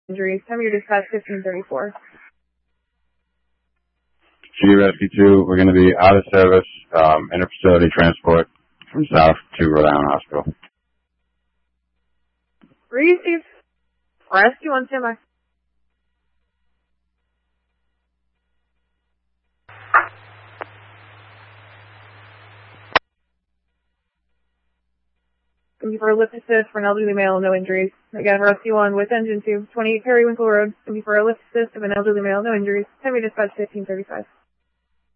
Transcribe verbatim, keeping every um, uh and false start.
injuries. Time of your dispatch, fifteen thirty-four. G Rescue two, we're going to be out of service, um, inter-facility transport from South to Rhode Island Hospital. Receive. Rescue one, standby. Looking for a lift assist for an elderly male, no injuries. Again, Rescue one with engine two, twenty-eight Periwinkle Road. Looking for a lift assist of an elderly male, no injuries. Time of your dispatch, fifteen thirty-five.